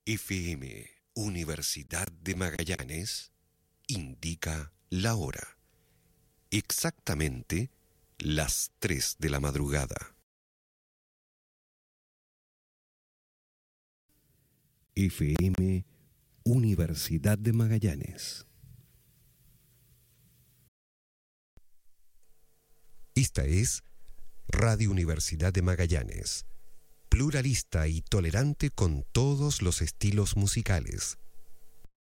FM Universidad de Magallanes indica la hora. Exactamente las 3 de la madrugada. FM Universidad de Magallanes. Esta es Radio Universidad de Magallanes, pluralista y tolerante con todos los estilos musicales.